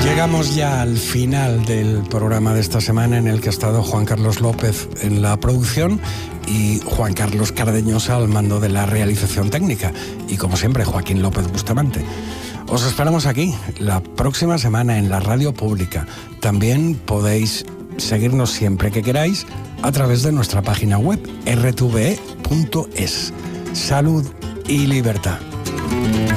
Llegamos ya al final del programa de esta semana, en el que ha estado Juan Carlos López en la producción y Juan Carlos Cardeñosa al mando de la realización técnica. Y como siempre, Joaquín López Bustamante. Os esperamos aquí la próxima semana en la radio pública. También podéis seguirnos siempre que queráis a través de nuestra página web rtve.es. Salud y libertad.